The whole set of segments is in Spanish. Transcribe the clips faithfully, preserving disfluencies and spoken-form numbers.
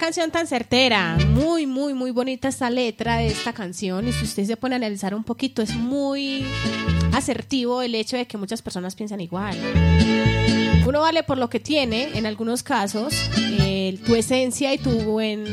canción tan certera, muy, muy, muy bonita esta letra de esta canción, y si usted se pone a analizar un poquito, es muy asertivo el hecho de que muchas personas piensan igual. Uno vale por lo que tiene, en algunos casos, eh, tu esencia y tu buen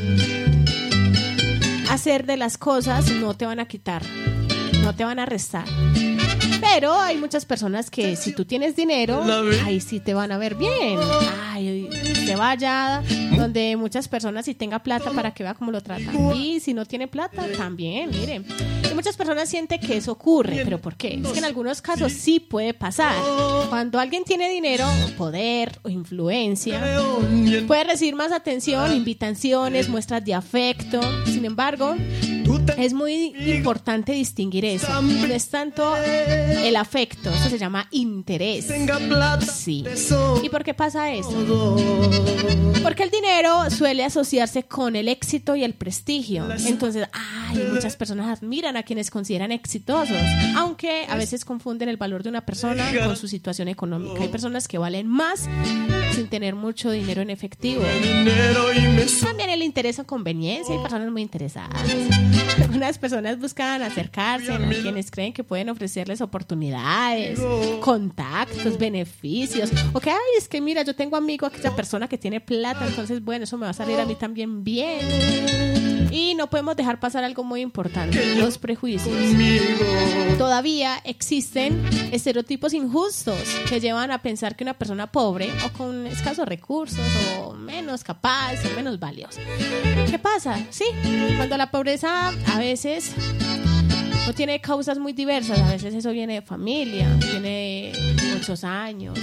hacer de las cosas no te van a quitar, no te van a restar. Pero hay muchas personas que si tú tienes dinero, ahí sí te van a ver bien. Ay, te vaya donde muchas personas si tenga plata para que vea cómo lo tratan. Y si no tiene plata, también, miren. Y muchas personas sienten que eso ocurre. ¿Pero por qué? Es que en algunos casos sí puede pasar. Cuando alguien tiene dinero, poder o influencia, puede recibir más atención, invitaciones, muestras de afecto. Sin embargo, es muy importante distinguir eso. No es tanto el afecto, eso se llama interés. Sí. ¿Y por qué pasa eso? Porque el dinero suele asociarse con el éxito y el prestigio. Entonces, ay, muchas personas admiran a quienes consideran exitosos, aunque a veces confunden el valor de una persona con su situación económica. Hay personas que valen más sin tener mucho dinero en efectivo. También el interés o conveniencia. Hay personas muy interesadas. Algunas personas buscan acercarse a quienes creen que pueden ofrecerles oportunidades, contactos, beneficios. O que, ay, es que mira, yo tengo amigo a aquella persona que tiene plata, entonces, bueno, eso me va a salir a mí también bien. Y no podemos dejar pasar algo muy importante, los prejuicios. Todavía existen estereotipos injustos que llevan a pensar que una persona pobre o con escasos recursos o menos capaz o menos valiosa. ¿Qué pasa? Sí, cuando la pobreza a veces no tiene causas muy diversas, a veces eso viene de familia, viene de muchos años.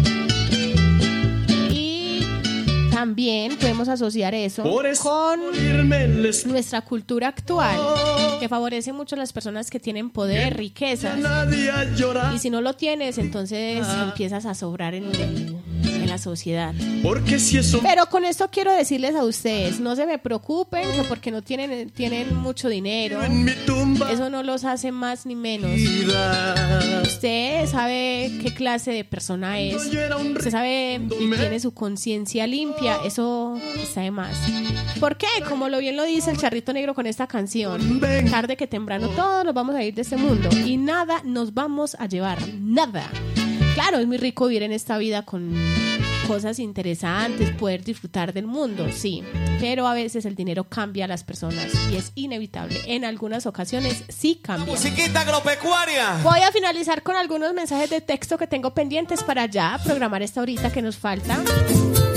También podemos asociar eso con nuestra cultura actual, que favorece mucho a las personas que tienen poder, riquezas. Y si no lo tienes, entonces empiezas a sobrar en, el, en la sociedad. Pero con esto quiero decirles a ustedes, no se me preocupen que porque no tienen, tienen mucho dinero, eso no los hace más ni menos. Usted sabe qué clase de persona es, usted sabe y tiene su conciencia limpia. Eso está de más. ¿Por qué? Como lo bien lo dice el Charrito Negro con esta canción, tarde que temprano todos nos vamos a ir de este mundo y nada nos vamos a llevar, nada. Claro, es muy rico vivir en esta vida con cosas interesantes, poder disfrutar del mundo, sí, pero a veces el dinero cambia a las personas y es inevitable. En algunas ocasiones sí cambia. Musiquita agropecuaria. Voy a finalizar con algunos mensajes de texto que tengo pendientes para ya programar esta horita que nos falta.